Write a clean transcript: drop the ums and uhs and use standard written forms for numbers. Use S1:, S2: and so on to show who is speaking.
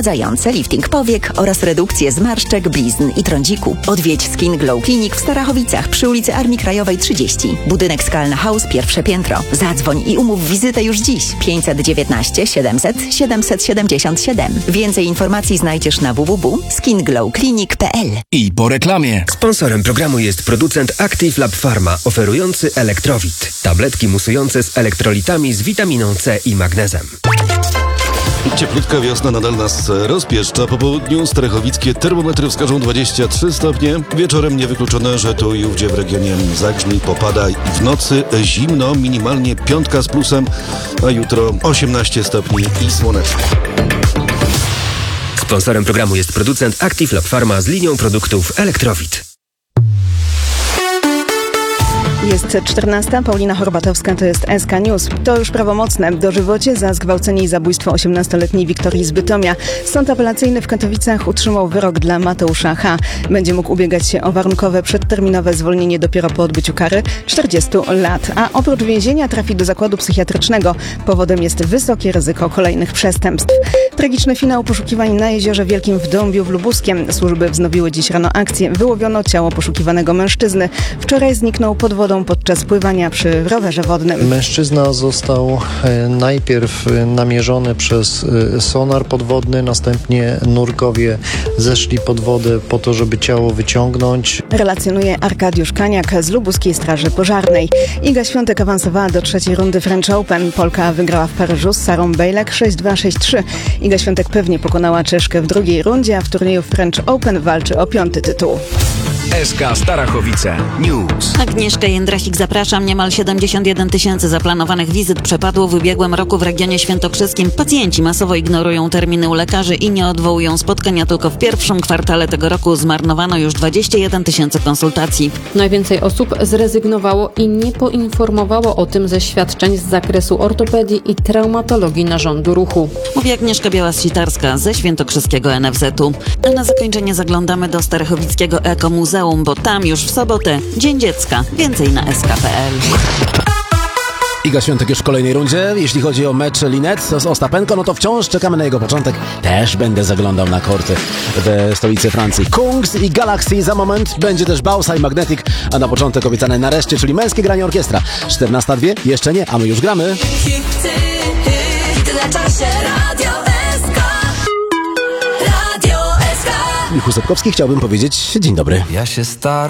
S1: wprowadzające lifting powiek oraz redukcję zmarszczek, blizn i trądziku. Odwiedź Skin Glow Clinic w Starachowicach przy ulicy Armii Krajowej 30. Budynek Skalna House, pierwsze piętro. Zadzwoń i umów wizytę już dziś. 519 700 777. Więcej informacji znajdziesz na www.skinglowclinic.pl.
S2: I po reklamie.
S3: Sponsorem programu jest producent Active Lab Pharma, oferujący Elektrowit. Tabletki musujące z elektrolitami z witaminą C i magnezem.
S4: Cieplutka wiosna nadal nas rozpieszcza. Po południu starachowickie termometry wskażą 23 stopnie. Wieczorem niewykluczone, że tu i ówdzie w regionie zagrzmi, popada i w nocy zimno, minimalnie 5 z plusem, a jutro 18 stopni i słonecznie.
S3: Sponsorem programu jest producent Active Lab Pharma z linią produktów Elektrowit.
S5: Jest 14. Paulina Horbatowska, to jest SK News. To już prawomocne. Dożywocie za zgwałcenie i zabójstwo 18-letniej Wiktorii z Bytomia. Sąd apelacyjny w Katowicach utrzymał wyrok dla Mateusza H. Będzie mógł ubiegać się o warunkowe, przedterminowe zwolnienie dopiero po odbyciu kary 40 lat. A oprócz więzienia trafi do zakładu psychiatrycznego. Powodem jest wysokie ryzyko kolejnych przestępstw. Tragiczny finał poszukiwań na Jeziorze Wielkim w Dąbiu w Lubuskiem. Służby wznowiły dziś rano akcję. Wyłowiono ciało poszukiwanego mężczyzny. Wczoraj zniknął pod wodą podczas pływania przy rowerze wodnym.
S6: Mężczyzna został najpierw namierzony przez sonar podwodny, następnie nurkowie zeszli pod wodę po to, żeby ciało wyciągnąć.
S5: Relacjonuje Arkadiusz Kaniak z Lubuskiej Straży Pożarnej. Iga Świątek awansowała do trzeciej rundy French Open. Polka wygrała w Paryżu z Sarą Bejlek 6-2, 6-3. Iga Świątek pewnie pokonała Czeszkę w drugiej rundzie, a w turnieju French Open walczy o 5. tytuł.
S2: SK Starachowice News.
S7: Agnieszka Jędrasik, zapraszam. Niemal 71 000 zaplanowanych wizyt przepadło w ubiegłym roku w regionie świętokrzyskim. Pacjenci masowo ignorują terminy u lekarzy i nie odwołują spotkania. Tylko w pierwszym kwartale tego roku zmarnowano już 21 000 konsultacji.
S8: Najwięcej osób zrezygnowało i nie poinformowało o tym ze świadczeń z zakresu ortopedii i traumatologii narządu ruchu.
S7: Mówi Agnieszka Biała-Sitarska ze świętokrzyskiego NFZ-u. A na zakończenie zaglądamy do Starachowickiego Ekomuzeum, bo tam już w sobotę Dzień Dziecka. Więcej na sk.pl.
S9: Iga Świątek już w kolejnej rundzie. Jeśli chodzi o mecz Linette z Ostapenko, no to wciąż czekamy na jego początek. Też będę zaglądał na korty w stolicy Francji. Kungs i Galaxy za moment. Będzie też Bausa i Magnetic, a na początek obiecane nareszcie, czyli męskie granie orkiestra. 14:02? Jeszcze nie, a my już gramy. Michał Sepkowski, chciałbym powiedzieć dzień dobry.
S10: Ja się staram.